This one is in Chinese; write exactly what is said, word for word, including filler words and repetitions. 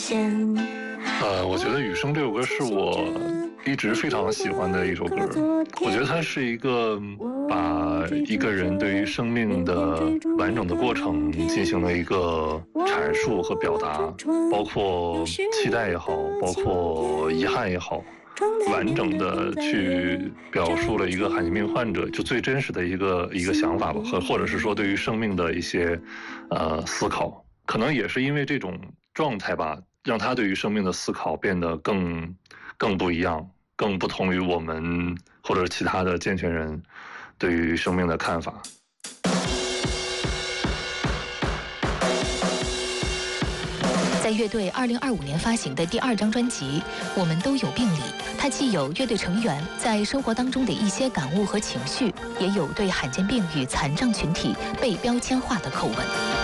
呃，我觉得《雨声》这首歌是我一直非常喜欢的一首歌。我觉得它是一个把一个人对于生命的完整的过程进行了一个阐述和表达，包括期待也好，包括遗憾也好，完整的去表述了一个罕见病患者就最真实的一个一个想法吧，和或者是说对于生命的一些呃思考，可能也是因为这种状态吧，让他对于生命的思考变得更更不一样，更不同于我们或者其他的健全人对于生命的看法。 在乐队二零二五年发行的第二张专辑《我们都有病》里，它既有乐队成员在生活当中的一些感悟和情绪，也有对罕见病与残障群体被标签化的口吻。